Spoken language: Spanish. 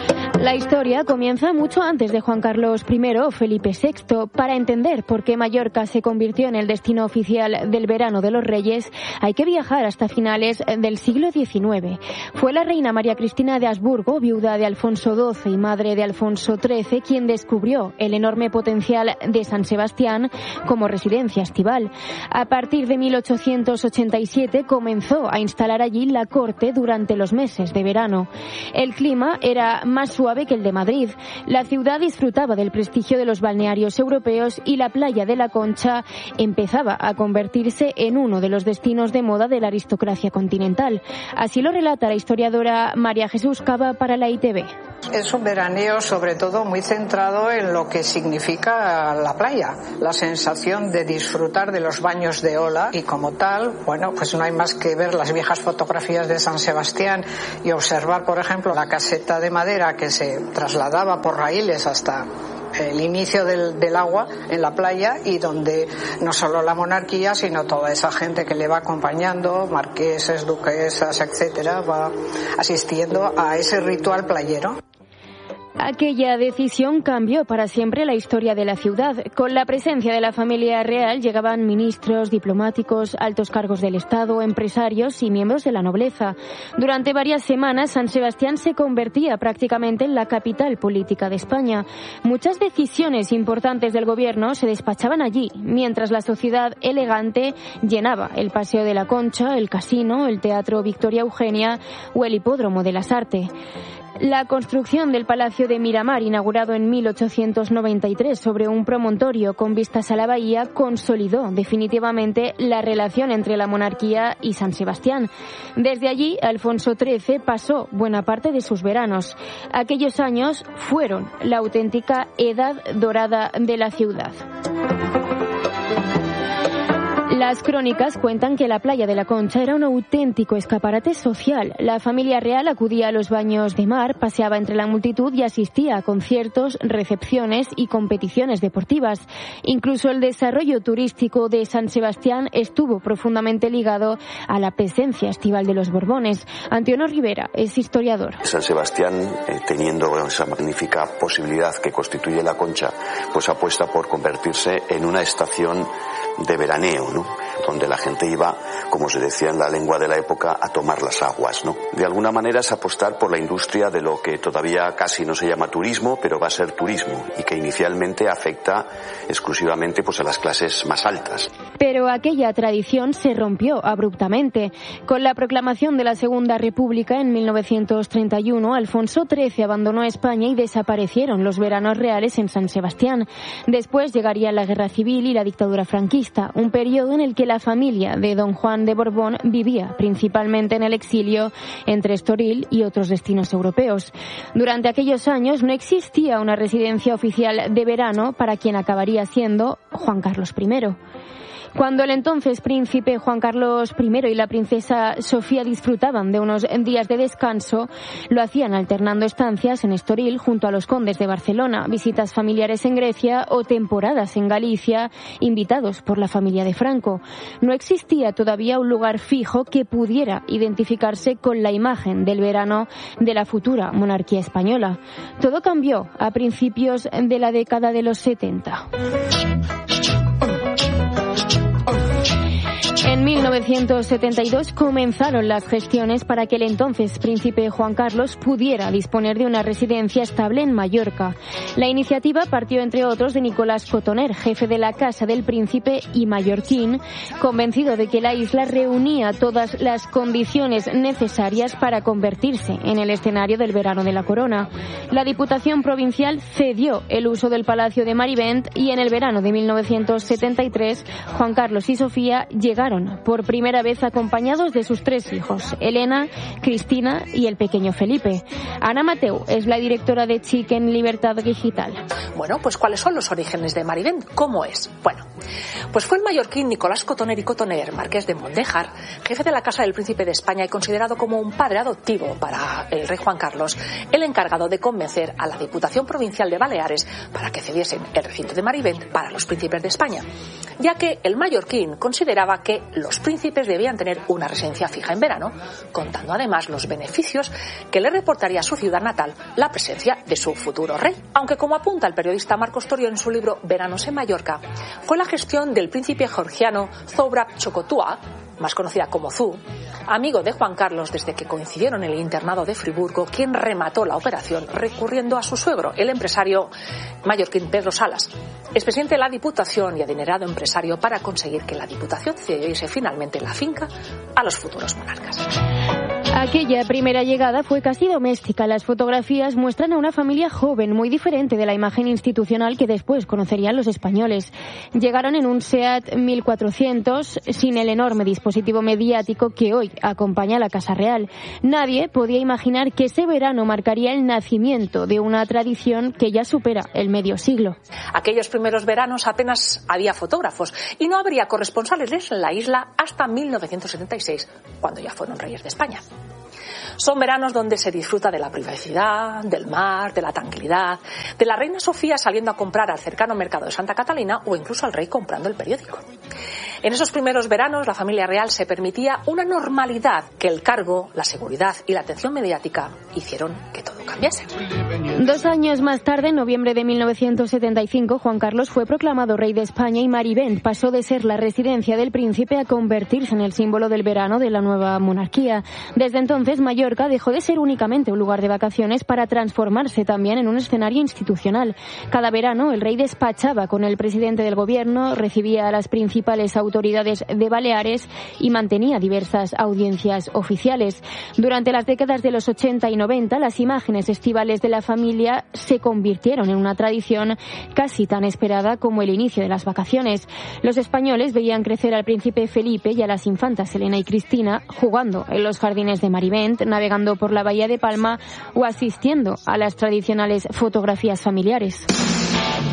La historia comienza mucho antes de Juan Carlos I o Felipe VI. Para entender por qué Mallorca se convirtió en el destino oficial del verano de los Reyes, hay que viajar hasta finales del siglo XIX. Fue la reina María Cristina de Habsburgo, viuda de Alfonso XII y madre de Alfonso XIII, quien descubrió el enorme potencial de San Sebastián como residencia estival. A partir de 1887 comenzó a instalar allí la corte durante los meses de verano. El clima era más suave que el de Madrid. La ciudad disfrutaba del prestigio de los balnearios europeos y la playa de la Concha empezaba a convertirse en uno de los destinos de moda de la aristocracia continental. Así lo relata la historiadora María Jesús Cava para la ITV. Es un veraneo sobre todo muy centrado en lo que significa la playa, la sensación de disfrutar de los baños de ola y como tal, bueno, pues no hay más que ver las viejas fotografías de San Sebastián y observar, por ejemplo, la caseta de madera que se trasladaba por raíles hasta el inicio del agua en la playa y donde no solo la monarquía sino toda esa gente que le va acompañando, marqueses, duquesas, etcétera, va asistiendo a ese ritual playero. Aquella decisión cambió para siempre la historia de la ciudad. Con la presencia de la familia real llegaban ministros, diplomáticos, altos cargos del Estado, empresarios y miembros de la nobleza. Durante varias semanas, San Sebastián se convertía prácticamente en la capital política de España. Muchas decisiones importantes del gobierno se despachaban allí, mientras la sociedad elegante llenaba el Paseo de la Concha, el Casino, el Teatro Victoria Eugenia o el Hipódromo de las Artes. La construcción del Palacio de Miramar, inaugurado en 1893 sobre un promontorio con vistas a la bahía, consolidó definitivamente la relación entre la monarquía y San Sebastián. Desde allí, Alfonso XIII pasó buena parte de sus veranos. Aquellos años fueron la auténtica edad dorada de la ciudad. Las crónicas cuentan que la playa de la Concha era un auténtico escaparate social. La familia real acudía a los baños de mar, paseaba entre la multitud y asistía a conciertos, recepciones y competiciones deportivas. Incluso el desarrollo turístico de San Sebastián estuvo profundamente ligado a la presencia estival de los Borbones. Antonio Rivera es historiador. San Sebastián, teniendo esa magnífica posibilidad que constituye la Concha, pues apuesta por convertirse en una estación de veraneo, ¿no? Donde la gente iba, como se decía en la lengua de la época, a tomar las aguas, ¿no? De alguna manera es apostar por la industria de lo que todavía casi no se llama turismo, pero va a ser turismo, y que inicialmente afecta exclusivamente pues a las clases más altas. Pero aquella tradición se rompió abruptamente. Con la proclamación de la Segunda República en 1931, Alfonso XIII abandonó España y desaparecieron los veranos reales en San Sebastián. Después llegaría la Guerra Civil y la dictadura franquista, un periodo en el que la familia de don Juan de Borbón vivía principalmente en el exilio entre Estoril y otros destinos europeos. Durante aquellos años no existía una residencia oficial de verano para quien acabaría siendo Juan Carlos I. Cuando el entonces príncipe Juan Carlos I y la princesa Sofía disfrutaban de unos días de descanso, lo hacían alternando estancias en Estoril junto a los condes de Barcelona, visitas familiares en Grecia o temporadas en Galicia, invitados por la familia de Franco. No existía todavía un lugar fijo que pudiera identificarse con la imagen del verano de la futura monarquía española. Todo cambió a principios de la década de los 70. En 1972 comenzaron las gestiones para que el entonces príncipe Juan Carlos pudiera disponer de una residencia estable en Mallorca. La iniciativa partió, entre otros, de Nicolás Cotoner, jefe de la Casa del Príncipe y mallorquín, convencido de que la isla reunía todas las condiciones necesarias para convertirse en el escenario del verano de la corona. La Diputación Provincial cedió el uso del Palacio de Marivent y en el verano de 1973 Juan Carlos y Sofía llegaron por primera vez acompañados de sus 3 hijos, Elena, Cristina y el pequeño Felipe. Ana Mateu es la directora de CHIC en Libertad Digital. Bueno, pues ¿cuáles son los orígenes de Marivent? ¿Cómo es? Bueno, pues fue el mallorquín Nicolás Cotoner y Cotoner, marqués de Mondéjar, jefe de la Casa del Príncipe de España y considerado como un padre adoptivo para el rey Juan Carlos, el encargado de convencer a la Diputación Provincial de Baleares para que cediesen el recinto de Marivent para los príncipes de España, ya que el mallorquín consideraba que los príncipes debían tener una residencia fija en verano, contando además los beneficios que le reportaría a su ciudad natal la presencia de su futuro rey. Aunque, como apunta el periodista Marcos Torio en su libro Veranos en Mallorca, fue la gestión del príncipe georgiano Zoubrab Chocotua, más conocida como Zú, amigo de Juan Carlos desde que coincidieron en el internado de Friburgo, quien remató la operación recurriendo a su suegro, el empresario mallorquín Pedro Salas, expresidente de la Diputación y adinerado empresario, para conseguir que la Diputación cediese finalmente la finca a los futuros monarcas. Aquella primera llegada fue casi doméstica. Las fotografías muestran a una familia joven, muy diferente de la imagen institucional que después conocerían los españoles. Llegaron en un Seat 1400, sin el enorme dispositivo mediático que hoy acompaña a la Casa Real. Nadie podía imaginar que ese verano marcaría el nacimiento de una tradición que ya supera el medio siglo. Aquellos primeros veranos apenas había fotógrafos y no habría corresponsales en la isla hasta 1976, cuando ya fueron reyes de España. Son veranos donde se disfruta de la privacidad, del mar, de la tranquilidad, de la reina Sofía saliendo a comprar al cercano mercado de Santa Catalina o incluso al rey comprando el periódico. En esos primeros veranos la familia real se permitía una normalidad que el cargo, la seguridad y la atención mediática hicieron que todo cambiase. 2 años más tarde, en noviembre de 1975, Juan Carlos fue proclamado rey de España y Marivent pasó de ser la residencia del príncipe a convertirse en el símbolo del verano de la nueva monarquía. Desde entonces, Mallorca dejó de ser únicamente un lugar de vacaciones para transformarse también en un escenario institucional. Cada verano, el rey despachaba con el presidente del gobierno, recibía a las principales autoridades de Baleares y mantenía diversas audiencias oficiales. Durante las décadas de los 80 y 90, las imágenes estivales de la familia se convirtieron en una tradición casi tan esperada como el inicio de las vacaciones. Los españoles veían crecer al príncipe Felipe y a las infantas Elena y Cristina jugando en los jardines de Marivent, navegando por la bahía de Palma o asistiendo a las tradicionales fotografías familiares.